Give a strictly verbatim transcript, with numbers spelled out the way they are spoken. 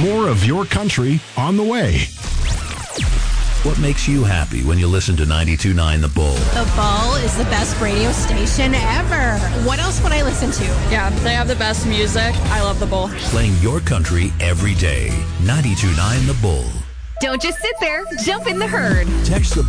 More of your country on the way. What makes you happy when you listen to ninety-two point nine The Bull? The Bull is the best radio station ever. What else would I listen to? Yeah, they have the best music. I love The Bull. Playing your country every day. ninety-two point nine The Bull. Don't just sit there. Jump in the herd. Text the